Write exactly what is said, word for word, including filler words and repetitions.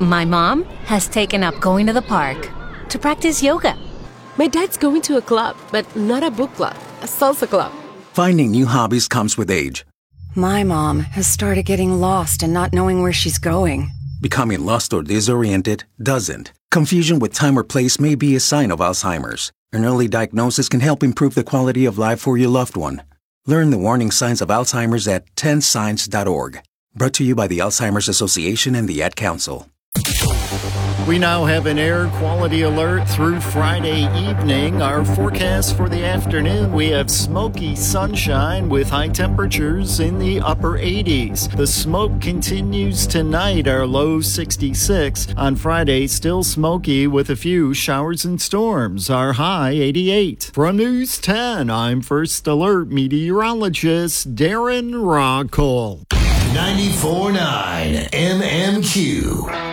My mom has taken up going to the park to practice yoga. My dad's going to a club, but not a book club, a salsa club. Finding new hobbies comes with age. My mom has started getting lost and not knowing where she's going. Becoming lost or disoriented doesn't. Confusion with time or place may be a sign of Alzheimer's. An early diagnosis can help improve the quality of life for your loved one. Learn the warning signs of Alzheimer's at ten signs dot org. Brought to you by the Alzheimer's Association and the Ad Council. We now have an air quality alert through Friday evening. Our forecast for the afternoon, we have smoky sunshine with high temperatures in the upper eighties. The smoke continues tonight, our low sixty-six. On Friday, still smoky with a few showers and storms, our high eighty-eight. From News ten, I'm First Alert meteorologist Darren Rockall. ninety-four point nine M M Q.